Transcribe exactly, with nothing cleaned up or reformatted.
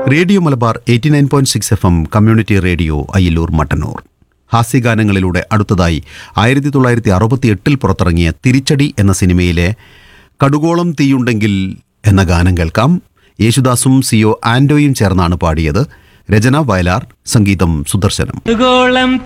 Radio Malabar eighty nine point six F M community radio Ayyallur Mattannur. ഹാസ്യഗാനങ്ങളിലൂടെ അടുത്തതായി ആയിരത്തി തൊള്ളായിരത്തി അറുപത്തി എട്ടിൽ പുറത്തിറങ്ങിയ തിരിച്ചടി എന്ന സിനിമയിലെ കടുകോളം തീയുണ്ടെങ്കിൽ എന്ന ഗാനം കേൾക്കാം. യേശുദാസും സിഒ ആൻഡോയും ചേർന്നാണ് പാടിയത്. രചന വയലാർ, സംഗീതം സുദർശനം.